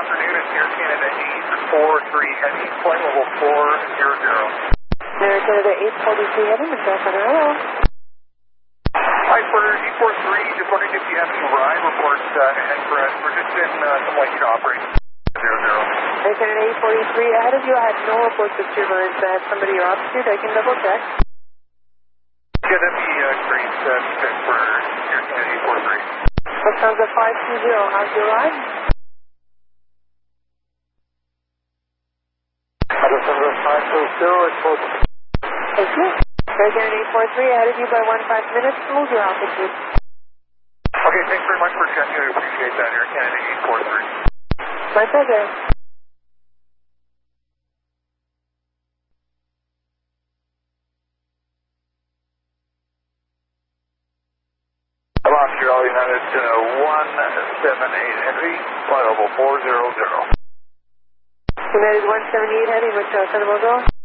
afternoon. It's Air Canada 843 Heavy, flight level 400. Air Canada 843 Heavy, Mr. Center, hello. Hi, for 843, just wondering if you have any ride reports ahead for us. We're just in some light operating 00. Air Canada 843, ahead of you, I had no reports of turbulence. I have somebody your opposite, I can double check. Yeah, that'd be great. Check for Air Canada 843. Lufthansa 520, how's your ride? Lufthansa 520, it's close. Thank you. Air Canada 843, ahead of you by 15 minutes, hold your altitude. Okay, thanks very much for checking. I appreciate that, Air Canada 843. My pleasure. Montreal United 178 Heavy, flight level 400. United 178 Heavy, Montreal Center,